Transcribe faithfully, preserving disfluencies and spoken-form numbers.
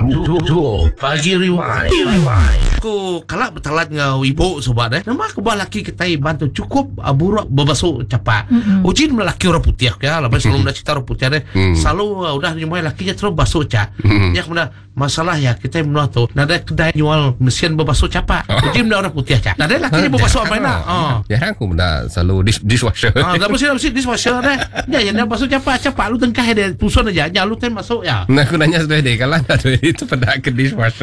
Dua Pagi Rewind. Ko kalak bertalat ngau ibu sobat eh. Nama aku laki kita bantu cukup uh, burak berbasuh capat. Mm-hmm. Ujin melaki orang putih ya. Lepas sebelum dah cerita orang putih deh. Mm. Selalu uh, udah nyumai lakinya terus basuh cap. Mm. Ya kemudian masalah ya kita menua tu. Nada kedai jual mesin berbasuh capat. Oh. Ujin dah orang putih cap. Nada lakinya berbasuh apa nak? Oh. Ya aku dah selalu dis dishwasher. Ah, dah mesti mesti dishwasher deh. Ya yang dah basuh capat capat lu tengkah dia pusun aja. Jangan lu tem masuk ya. Nah aku nanya sudah deh kalau ada itu pada ke dishwasher.